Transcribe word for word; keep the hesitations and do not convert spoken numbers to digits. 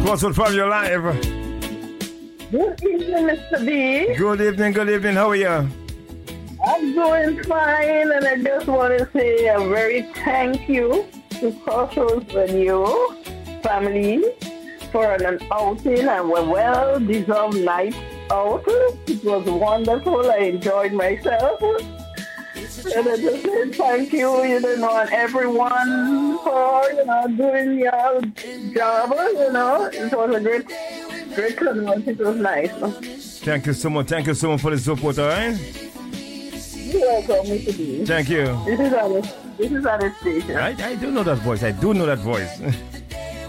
What's up from your life? Good evening, Mister B. Good evening, good evening. How are you? I'm doing fine, and I just want to say a very thank you to Crossroads Radio family for an outing and a well-deserved night out. It was wonderful. I enjoyed myself. And I just say thank you, you know, and everyone for, you know, doing your job, you know. It was a great, great turnout. It was nice. Thank you so much. Thank you so much for the support, all right? You're welcome, Mister B. Thank you. This is our, this is our station. I, I do know that voice. I do know that voice.